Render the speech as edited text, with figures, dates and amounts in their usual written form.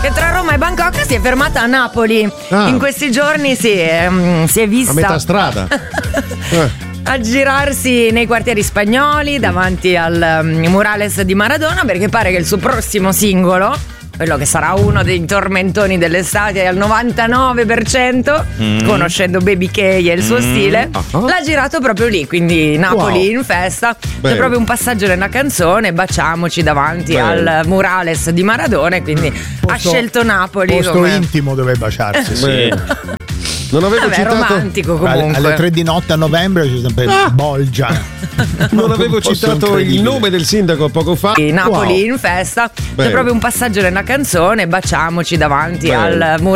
che tra Roma e Bangkok si è fermata a Napoli. In questi giorni si è vista a metà strada. a girarsi nei quartieri spagnoli davanti al murales di Maradona, perché pare che il suo prossimo singolo, quello che sarà uno dei tormentoni dell'estate al 99%, conoscendo Baby K e il suo stile, l'ha girato proprio lì, quindi Napoli in festa. C'è proprio un passaggio nella canzone, baciamoci davanti al murales di Maradona, quindi ha scelto Napoli posto come intimo dove baciarsi. Sì. Non avevo citato romantico comunque. Alle 3 di notte a novembre c'è sempre Bolgia. Non avevo citato il nome del sindaco poco fa. Napoli in festa. C'è proprio un passaggio nella canzone, baciamoci davanti al murales